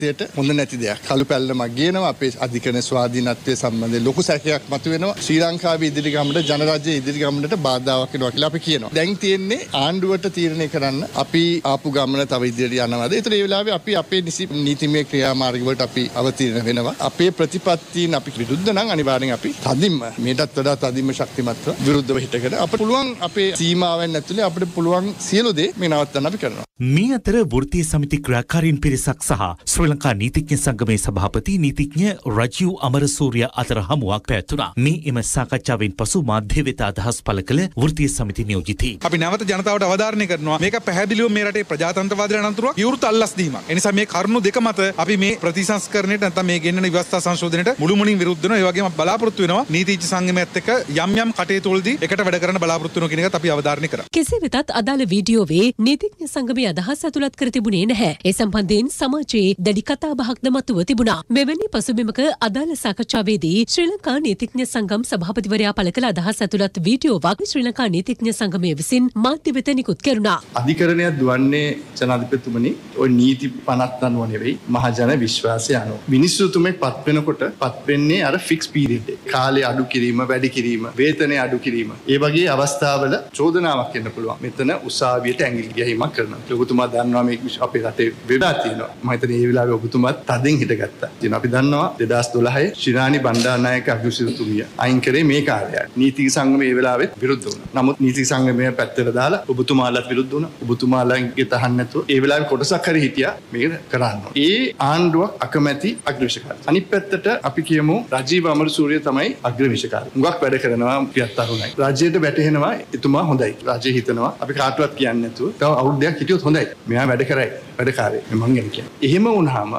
ජනාධිපතියට හොඳ නැති දෙයක්. කළු පැල්ලමක් ගේනවා අපේ අධිකරණ ස්වාධීනත්වයේ සම්බන්ධයෙන් ලොකු සැකයක් මතුවෙනවා. ශ්‍රී ලංකාවේ ඉදිරි ගමනට ජනරාජ්‍ය ඉදිරි ගමනට බාධාවක් වෙනවා කියලා අපි කියනවා. දැන් තියෙන්නේ ආණ්ඩුවට තීරණය කරන්න අපි ආපු ගමන තව ඉදිරියට යනවාද? ඒතර ඒ වෙලාවේ අපි අපේ නීතිමය ක්‍රියාමාර්ග වලට අපි අවතීර්ණ වෙනවා. අපේ ප්‍රතිපත්තීන් අපි විරුද්ධ නම් අනිවාර්යෙන් අපි තදින්ම මේකටත් වඩා තදින්ම ශක්තිමත්ව විරුද්ධව හිටගෙන අපිට පුළුවන් අපේ සීමාවෙන් ඇතුලේ අපිට පුළුවන් සියලු දේ මේ නවත්තන්න අපි කරනවා. මේ අතර වෘත්තීය සමිති ක්‍රියාකාරීන් පිරිසක් සහ ශ්‍රී ලංකා නීතිඥ සංගමේ සභාපති නීතිඥ රජීව් අමරසූරිය අතර හමුවක් පැවැත්වුණා. මේ එම සාකච්ඡාවෙන් පසු මාධ්‍ය වෙත අදහස් පළ කළ වෘත්තීය සමිති නියෝජිතී. අපි නැවත ජනතාවට අවධාරණය කරනවා මේක පැහැදිලිව මේ රටේ ප්‍රජාතන්ත්‍රවාදයට අනතුරුවක් විවෘත අල්ලස් දීමක්. ඒ නිසා මේ කරුණු දෙක මත අපි මේ ප්‍රතිසංස්කරණයට නැත්නම් මේ ගෙන්නන ව්‍යවස්ථා සංශෝධනයට මුළුමනින් විරුද්ධ වෙනවා. ඒ වගේම බලාපොරොත්තු වෙනවා නීතිඥ සංගමයත් එක්ක යම් කටයුතු වලදී එකට වැඩ කරන්න බලාපොරොත්තු වෙනවා කියන එකත් අපි අවධාරණය කරා. කෙසේ වෙතත් අදාළ වීඩියෝවේ නීතිඥ සංගමේ අදහස් ඇතුළත් කර තිබුණේ නැහැ. ඒ සම්බන්ධයෙන් සමාජයේ දැඩි කතාබහක්ද මතුව තිබුණා. මෙවැනි පසුබිමක අදාළ සාකච්ඡාවේදී ශ්‍රී ලංකා නීතිඥ සංගම් සභාපතිවරයා පළ කළ අදහස් ඇතුළත් වීඩියෝවක් ශ්‍රී ලංකා නීතිඥ සංගමය විසින් මාධ්‍ය වෙත නිකුත් කෙරුණා. අධිකරණයක් දුවන්නේ ජනාධිපතිතුමනි ඔය නීති පනත් අනුව නෙවෙයි මහජන විශ්වාසය අනුව. මිනිස්සුතුමේ පත් වෙනකොට පත් වෙන්නේ අර ෆික්ස් පීරියඩ් එක. කාලය අඩු කිරීම, වැඩි කිරීම, වේතනය අඩු කිරීම. ඒ වගේ අවස්ථාවල චෝදනාවක් එන්න පුළුවන්. මෙතන උසාවියට ඇඟිලි ගැහිමක් කරනවා. ඔබතුමා දන්නවා මේ අපේ රටේ වෙලා තියෙනවා. මම හිතන්නේ මේ වෙලාවේ ඔබතුමාත් තදින් හිටගත්තා. ඉතින් අපි දන්නවා 2012 ශිරානි බණ්ඩාරනායක අග්‍රසිරතුමිය අයින් කරේ මේ කාර්යය. නීති සංගමය මේ වෙලාවෙත් විරුද්ධ වුණා. නමුත් නීති සංගමය පැත්තට දාලා ඔබතුමාලත් විරුද්ධ වුණා. ඔබතුමාලගේ තහන්න නැතුව ඒ වෙලාවේ කොටසක් හරි හිටියා මේක කරන්න. ඒ ආණ්ඩුවක් අකමැති අග්‍රවිෂකාරී. අනිත් පැත්තට අපි කියමු රජීව අමරසූරිය තමයි අග්‍රවිෂකාරී. මුගක් වැඩ කරනවා පියත්තරුණයි. රාජ්‍යයට වැටෙනවා එතුමා හොඳයි. රාජ්‍ය හිතනවා අපි කාටවත් කියන්නේ නැතුව තව අවුරුද්දයක් හිටියොත් හොඳයි. මෙයා වැඩ කරයි. වැඩකාරී මම කියන්නේ. එහෙම වුණාම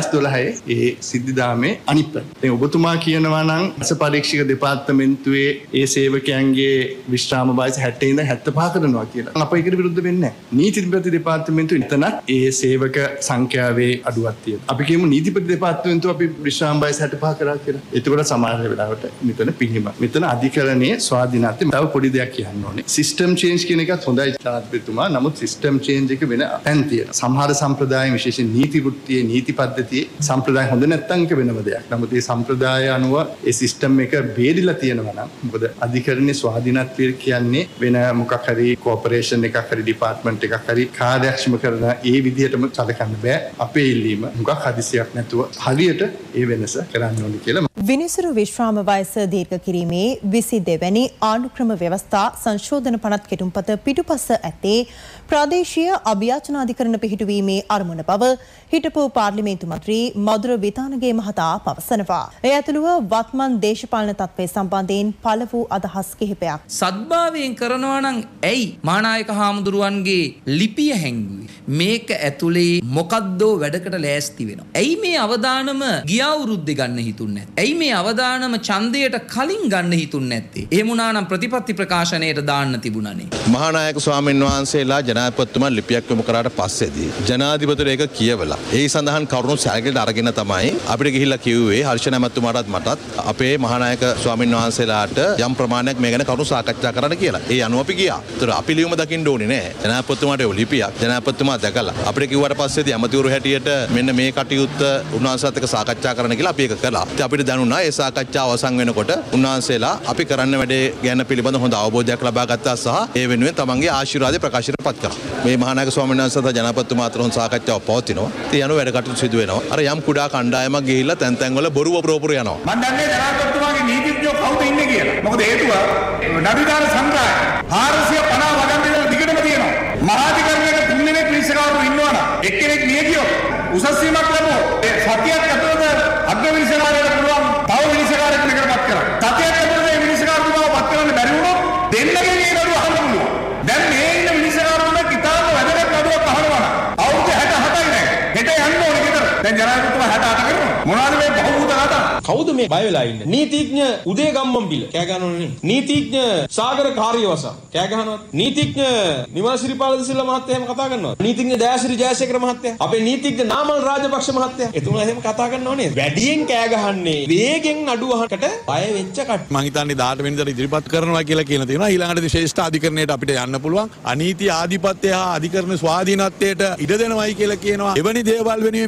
2012 ඒ සිද්ධාමේ අනිත් පැත්ත. දැන් ඔබතුමා කියනවා නම් රස පරීක්ෂක දෙපාර්තමේන්තුවේ ඒ සේවකයන්ගේ විශ්‍රාම වයස 60 ඉඳන් 75 කරනවා කියලා. අප ඒකට විරුද්ධ වෙන්නේ නැහැ. නීතිපති දෙපාර්තමේන්තුවේ එතනත් ඒ සේවක සංඛ්‍යාවේ අඩුවක් තියෙනවා. අපි කියමු නීතිපති දෙපාර්තමේන්තුව අපි විශ්‍රාම වයස 65 කරා කියලා. ඒකවල සමහර වෙලාවට මෙතන පිළිම. මෙතන අධිකරණයේ ස්වාධීනත්වය තව පොඩි දෙයක් කියන්න ඕනේ. සිස්ටම් චේන්ජ් කියන එකත් හොඳයි ජනාධිපතිතුමා. නමුත් සිස්ටම් චේන්ජ් එක වෙන තැන් තියෙනවා. සමහර සම්ප්‍රදාය විශේෂයෙන් නීති වෘත්තියේ නීති පද්ධතියේ සම්ප්‍රදාය හොඳ නැත්නම් ඒක වෙනම දෙයක්. නමුත් මේ සම්ප්‍රදාය අනුව ඒ සිස්ටම් එක බේරිලා තියෙනවා නම් මොකද අධිකරණයේ ස්වාධීනත්වය කියන්නේ වෙන මොකක් හරි කෝපරේෂන් එකක් හරි ඩිපාර්ට්මන්ට් එකක් හරි කාර්යක්ෂම කරන ඒ විදිහටම සැලකන්න බෑ. අපේ ඉල්ලීම මොකක් හදිසියක් නැතුව හරියට ඒ වෙනස කරන්න ඕනේ කියලා. විනිසුරු විශ්‍රාම වයස දීර්ඝ කිරීමේ 22 වැනි ආණ්ඩුක්‍රම ව්‍යවස්ථා සංශෝධන පනත් කෙටුම්පත පිටුපස ඇත්තේ ප්‍රාදේශීය අභියාචනාධිකරණ පිහිටුවීමේ අරමුණ බව හිටපු පාර්ලිමේන්තු මන්ත්‍රී මధుර විතානගේ මහතා පවසනවා. එය ඇතුළුව වත්මන් දේශපාලන තත්ත්වයේ සම්බන්ධයෙන් පළ වූ අදහස් කිහිපයක්. සද්භාවයෙන් කරනවා නම් ඇයි මහානායක හාමුදුරුවන්ගේ ලිපිය හැංගුවේ? මේක ඇතුලේ මොකද්දෝ වැඩකට ලෑස්ති වෙනවා. ඇයි මේ අවදානම ගිය අවුරුද්දේ ගන්න හිතුන්නේ නැත්තේ? ඇයි මේ අවදානම ඡන්දයට කලින් ගන්න හිතුන්නේ නැත්තේ? එහෙම වුණා නම් ප්‍රතිපත්ති ප්‍රකාශනයට දාන්න තිබුණානේ. මහානායක ස්වාමීන් වහන්සේලා ජනාධිපතිතුමා ලිපියක් යොමු කරාට පස්සේදී ජනාධිපතිවරයා ඒක කියවලා ඒ සඳහන් කරුණු සැලකෙට අරගෙන තමයි අපිට ගිහිල්ලා කිව්වේ හර්ෂණ මැතිතුමාටත් මටත් අපේ මහානායක ස්වාමීන් වහන්සේලාට යම් ප්‍රමාණයක් මේ ගැන කරුණු සාකච්ඡා කරන්න කියලා. ඒ අනුව අපි ගියා. ඒතර අපි ලියුම දකින්න ඕනේ නෑ. ජනාධිපතිතුමාට ඒ ලිපියක් ජනාධිපතිතුමා දැකලා අපිට කිව්වට පස්සේදී අමතිවරු හැටියට මෙන්න මේ කටයුත්ත උන්වහන්සේත් එක්ක සාකච්ඡා කරන්න කියලා අපි ඒක කළා. ඉතින් අපිට දැනුණා ඒ සාකච්ඡාව අවසන් වෙනකොට උන්වහන්සේලා අපි කරන්න වැඩේ ගැන පිළිබඳ හොඳ අවබෝධයක් ලබා ගත්තා සහ ඒ වෙනුවෙන් තමන්ගේ ආශිර්වාදය ප්‍රකාශයට පත් කරා. මේ මහානායක ස්වාමීන් වහන්සේ සහ ජනාධිපතිතුමා අතර හොඳ සාකච්ඡාවක් පවතිනවා. ඉතින් යන වැඩ කටයුතු සිදු වෙනවා. අර යම් කුඩා කණ්ඩායමක් ගිහිල්ලා තැන් තැන් වල බොරුව ප්‍රෝපුර යනවා. මම දන්නේ ජනාධිපතිතුමාගේ නීතිඥයෝ කවුද ඉන්නේ කියලා. මොකද හේතුව නබිදාන සංග්‍රහය 450 වගන් දෙකක් දිගටම තියෙනවා. මහාධිකරණයේ 3 දෙනෙක් විනිශ්චයකාරවරු ඉන්නවනම් එක්කෙනෙක් මිය ගියොත් උසස් වීමක් ලැබුවොත් ඒ සතියක් ඇතුළත අග්‍ර විනිශ්චයකාරයට පුළුවන් තව විනිශ්චයකාරයෙක් මේකටපත් කරන්න. සතියක් ඇතුළත මේ විනිශ්චයකාරතුමාව පත් කරන්න බැරි වුණොත් දෙන්නගේ මේ නඩුව අහන්න පුළුවන්. දැන් මේ ඉන්න විනිශ්චයකාරතුමා කිතාම වැදගත් නඩුවක් අහනවා. අවුරුදු 67යි නෑ. හෙට යන්න ඕනේ ගෙදර. දැන් ජනාධිපතිතුමා 68 කරනවා. මොනවද මේ බහූත කතා? කවුද මේ බය වෙලා ඉන්නේ? නීතිඥ උදේ ගම්මන්පිල කෑ ගහනවනේ නේ. නීතිඥ සාගර කාර්යවස කෑ ගහනවා. නීතිඥ නිමල් සිරිපාල දිසිල්ල මහත්තයා එහෙම කතා කරනවා. නීතිඥ දයාසිරි ජයසේකර මහත්තයා. අපේ නීතිඥ නාමල් රාජපක්ෂ මහත්තයා. එතුමා එහෙම කතා කරනව නේද? වැඩියෙන් කෑ ගහන්නේ වේගෙන් නඩුව අහකට බය වෙච්ච කට. මම හිතන්නේ 18 වෙනිදාට ඉදිරිපත් කරනවා කියලා තියෙනවා. ඊළඟට ශ්‍රේෂ්ඨ අධිකරණයට අපිට යන්න පුළුවන්. අනීති ආධිපත්‍ය හා අධිකරණ ස්වාධීනත්වයට ඉඩ දෙනවයි කියලා කියනවා. එවැනි දේවල් වෙනුවෙන් පෙනී සිටි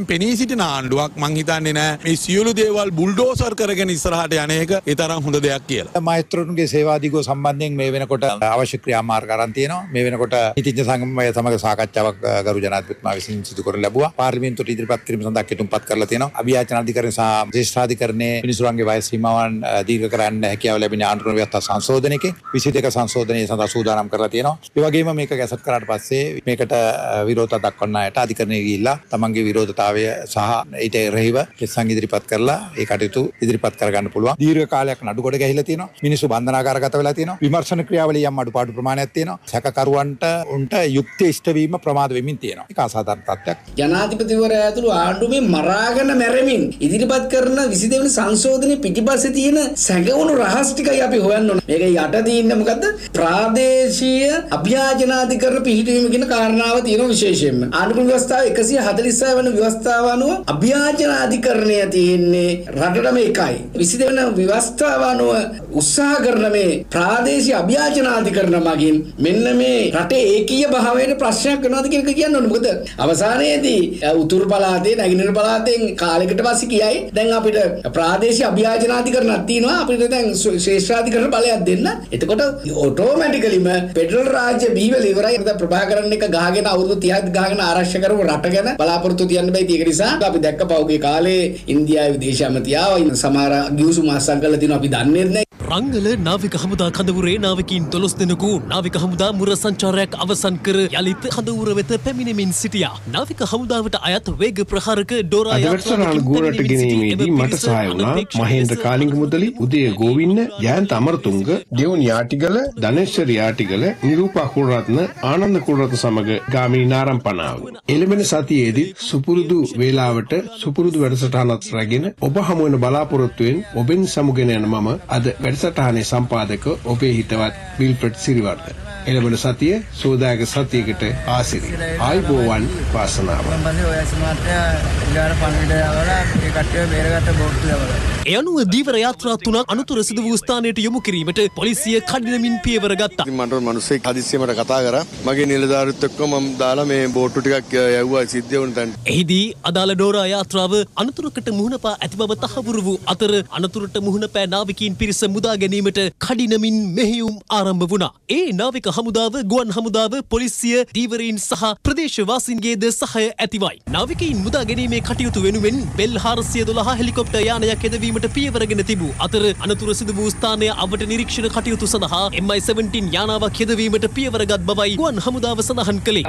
පවතින ආණ්ඩුවක් මං හිතන්නේ නෑ මේ සියලු දේවල් බුල්ඩෝසර් කරගෙන ඉස්සරහට යන එක ඒ තරම් හොඳ දෙයක් කියලා. මෛත්‍රතුන්ගේ සේවාදිගෝ සම්බන්ධයෙන් මේ වෙනකොට අවශ්‍ය ක්‍රියාමාර්ග අරන් තියෙනවා. මේ වෙනකොට නීතිඥ සංගමය සමග සාකච්ඡාවක් ගරු ජනාධිපතිතුමා විසින් සිදු කරලා ලැබුවා. පාර්ලිමේන්තුවට ඉදිරිපත් කිරීම සඳහා කෙටුම්පත් කරලා තියෙනවා. අභියාචන අධිකරණ සහ ජ්‍යෙෂ්ඨාධිකරණයේ මිනිසුන්ගේ වයස සීමාවන් දීර්ඝ කරන්න හැකියාව ලැබෙන ආණ්ඩුක්‍රම ව්‍යවස්ථා සංශෝධනයකේ 22 සංශෝධනය සඳහා සූදානම් කරලා තියෙනවා. ඒ වගේම මේක ගැසට් කරාට පස්සේ මේකට විරෝධතා දක්වන්න අයට අධිකරණයේ ගිහිල්ලා තමන්ගේ විරෝධතාවය සහ ඊට එරෙහිව කෙස්සන් ඉදිරිපත් කරලා ඒ කටයුතු ඉදිරිපත් කරගන්න පුළුවන්. දීර්ඝ කාලයක් නඩුකොට ගැහිලා තියෙනවා. මිනිස්සු බන්ධනාගාරගත වෙලා තියෙනවා. විමර්ශන ක්‍රියාවලිය යම් අඩුපාඩු ප්‍රමාණයක් තියෙනවා. සැකකරුවන්ට උන්ට යුක්තිය ඉෂ්ට වීම ප්‍රමාද වෙමින් තියෙනවා. ඒක අසාධාරණ තත්ත්වයක්. ජනාධිපතිවරයා ඇතුළු ආණ්ඩුවේ මරාගෙන මැරෙමින් ඉදිරිපත් කරන 22 වෙනි සංශෝධනයේ පිටිපස්සේ තියෙන සැඟවුණු රහස් ටිකයි අපි හොයන්න ඕනේ. මේක යට තියෙන්නේ මොකද්ද? ප්‍රාදේශීය අභියාචනාධිකරණ පිහිටවීම කියන කාරණාව තියෙනවා විශේෂයෙන්ම. ආණ්ඩුක්‍රම ව්‍යවස්ථාව 146 වෙනි ව්‍යවස්ථාව අනුව අභියාචනාධිකරණය තියෙන්නේ රටටම එකයි. 22 වෙනි ව්‍යවස්ථාව අනුව උත්සාහ කරන මේ ප්‍රාදේශීය අභියාචනාධිකරණ මගින් මෙන්න මේ රටේ ඒකීය භාවයට ප්‍රශ්නයක් වෙනවද කියන එක කියන්න ඕනේ. මොකද අවසානයේදී උතුරු පළාතේ නැගෙනහිර පළාතෙන් කාලයකට පස්සේ කියයි දැන් අපිට ප්‍රාදේශීය අභියාචනාධිකරණක් තියෙනවා. අපිට දැන් ශ්‍රේෂ්ඨාධිකරණ බලයක් දෙන්න. එතකොට ඔටෝමැටිකලිම ෆෙඩරල් රාජ්‍ය බීවල ඉවරයි. නැත්නම් ප්‍රභාකරන් එක ගහගෙන අවුරුදු 30ක් ගහගෙන ආරක්ෂා කරපු රට ගැන බලාපොරොත්තු තියන්න බෑ. ඒක නිසා අපි දැක්ක පහුගිය කාලේ ඉන්දියාවේ විදේශ ඇමතියාව සමහර ගිවිසුම් අත්සන් කරලා තියෙනවා අපි දන්නේ නැහැ. රංගල නාවික හමුදා කඳවුරේ නාවිකින් 12 දෙනෙකු නාවික හමුදා මුර සංචාරයක් අවසන් කර යලිත් කඳවුර වෙත පැමිණෙමින් සිටියා. නාවික හමුදාවට අයත් වේග ප්‍රහාරක ඩෝරා යාත්‍රාවකින් ගෝරට ගෙනීමේදී මට සහාය වුණා මහේන්ද්‍ර කාලිංග මුදලි, උදය ගෝවින්ද, ජයන්ත අමරතුංග, දෙවුන් යාටිගල, ධනේශ්වර යාටිගල, නිරූපා කුලරත්න, ආනන්ද කුලරත්න සමග ගාමිණී නාරම්පනාව. එළඹෙන සතියේදී සුපුරුදු වේලාවට සුපුරුදු වැඩසටහනක් රැගෙන ඔබ හමු වෙන බලාපොරොත්තුවෙන් ඔබෙන් සමුගෙන යන මම අද වැඩසටහනේ සම්පාදක ඔබේ හිතවත් විල්ෆ්‍රඩ් සිරිවර්ධන. එළඹෙන සතිය සෝදායක සතියකට ආසිරි. ආයිබෝවන් වාසනාව. ඒ අනුව දීවර යාත්‍රා තුනක් අනුතුර සිදු වූ ස්ථානයට යොමු කිරීමට පොලිසිය කඩිනමින් පියවර ගත්තා. මට මිනිස්සෙක් හදිස්සියමට කතා කරා. මගේ නිලධාරීත් එක්ක මම දාලා මේ බෝට්ටු ටිකක් යවුවා සිද්ධ වුණ තැන. එහිදී අදාළ ඩෝරා යාත්‍රාව අනතුරකට මුහුණ පා ඇති බව තහවුරු වූ අතර අනතුරට මුහුණ පෑ නාවිකයින් පිරිස මුදා ගැනීමට කඩිනමින් මෙහෙයුම් ආරම්භ වුණා. ඒ නාවික හමුදාව, ගුවන් හමුදාව, පොලිසිය, දීවරීන් සහ ප්‍රදේශවාසීන්ගේද සහාය ඇතිවයි. නාවිකයින් මුදා ගැනීමේ කටයුතු වෙනුවෙන් බෙල් 412 හෙලිකොප්ටර් යානයක් යෙදවීමට පියවරගෙන තිබූ අතර අනතුර සිදු වූ ස්ථානය අවට නිරීක්ෂණ කටයුතු සඳහා MI-17 යානාවක් යෙදවීමට පියවරගත් බවයි ගුවන් හමුදාව සඳහන් කළේ.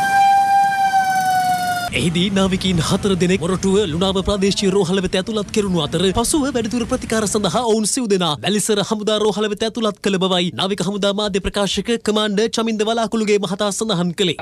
එහිදී නාවිකයින් 4 දෙනෙක් මොරටුව ලුණාව ප්‍රාදේශීය රෝහල වෙත ඇතුළත් කෙරුණු අතර පසුව වැඩිදුර ප්‍රතිකාර සඳහා ඔවුන් සිව් දෙනා වැලිසර හමුදා රෝහල වෙත ඇතුළත් කළ බවයි නාවික හමුදා මාධ්‍ය ප්‍රකාශක කමාන්ඩර් චමින්ද වලාකුළුගේ මහතා සඳහන් කළේ.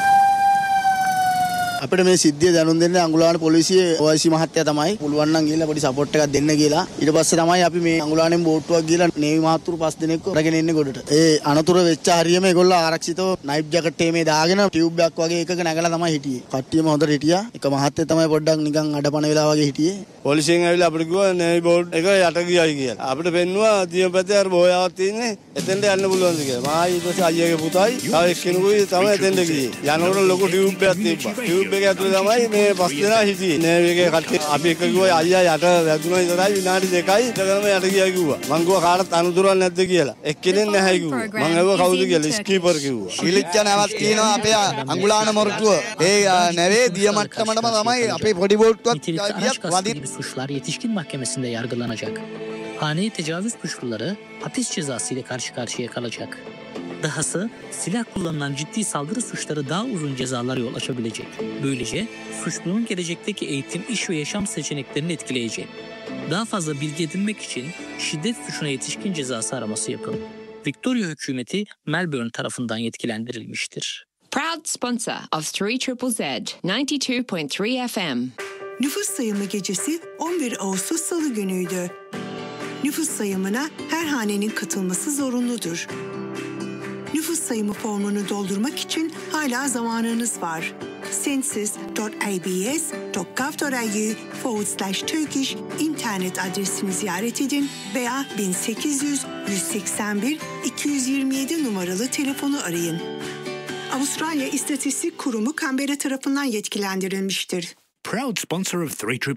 අපිට මේ සිද්ධිය දැනුම් දෙන්නේ අඟුලාන පොලිසියේ OIC මහත්තයා තමයි. පුළුවන් නම් ගිහලා පොඩි සපෝට් එකක් දෙන්න කියලා. ඊට පස්සේ තමයි අපි මේ අඟුලානෙන් බෝට්ටුවක් ගිහලා නේවි මහත්තුරු 5 දෙනෙක්ව අරගෙන එන්නේ ගොඩට. ඒ අනතුර වෙච්ච හරියම ඒගොල්ලෝ ආරක්ෂිතව නයිෆ් ජැකට් එකේ මේ දාගෙන ටියුබ් එකක් වගේ එකක නැගලා තමයි හිටියේ. කට්ටියම හොඳට හිටියා. එක මහත්තයා තමයි පොඩ්ඩක් නිකන් අඩපණ වෙලා වගේ හිටියේ. පොලිසියෙන් ඇවිල්ලා අපිට කිව්වා නේවි බෝට් එක යට ගියයි කියලා. අපිට පෙන්නුවා දියම පැත්තේ අර බෝයාවක් තියෙන්නේ. එතෙන්ට යන්න පුළුවන්ද කියලා. මා ඊට පස්සේ අයියාගේ පුතයි තව එක්කෙනෙකුයි තමයි එතෙන්ට ගියේ. යනකොට ලොකු ටියුබ් එකක් තිබ්බා. ටියුබ් එක ඇතුලේ තමයි මේ 5 දෙනා හිටියේ. නේවිගේ කට්ටිය අපි එක කිව්වා අයියා යට වැදුනා ඉතරයි විනාඩි 2යි ඉතකම යට ගියා කිව්වා. මං කිව්වා කාටවත් අනුදුරක් නැද්ද කියලා. එක්කෙනෙක් නැහැ කිව්වා. මං ඇහුවා කවුද කියලා ස්කීපර් කිව්වා. ඉලිච්ච නැවක් තියෙනවා අපේ අඟුලාන මොරටුව. ඒ නැවේ දිය මට්ටමටම තමයි අපේ පොඩි බෝට්ටුවක් suçlar yetişkin mahkemesinde yargılanacak. Haneye tecavüz suçluları hapis cezası ile karşı karşıya kalacak. Dahası silah kullanılan ciddi saldırı suçları daha uzun cezalar yol açabilecek. Böylece suçlunun gelecekteki eğitim, iş ve yaşam seçeneklerini etkileyecek. Daha fazla bilgi edinmek için şiddet suçuna yetişkin cezası araması yapın. Victoria hükümeti Melbourne tarafından yetkilendirilmiştir. Proud sponsor of 3ZZZ 92.3 FM. Nüfus sayımı gecesi 11 Ağustos Salı günüydü. Nüfus sayımına her hanenin katılması zorunludur. Nüfus sayımı formunu doldurmak için hala zamanınız var. census.abs.gov.au/Turkish internet adresini ziyaret edin veya 1800 181 227 numaralı telefonu arayın. Avustralya İstatistik Kurumu Canberra tarafından yetkilendirilmiştir. proud sponsor of 3